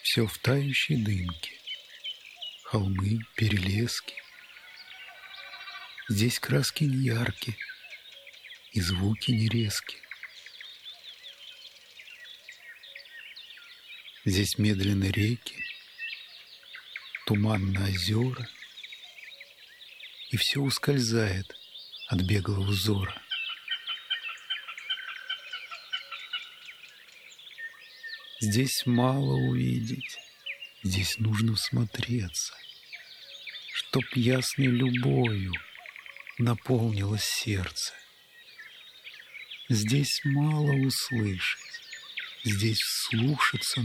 Все в тающей дымке, холмы, перелески. Здесь краски не яркие и звуки не резки. Здесь медленны реки, туманно озера, и все ускользает от беглого взора. Здесь мало увидеть, здесь нужно всмотреться, чтоб ясной любовью наполнилось сердце. Здесь мало услышать, здесь вслушаться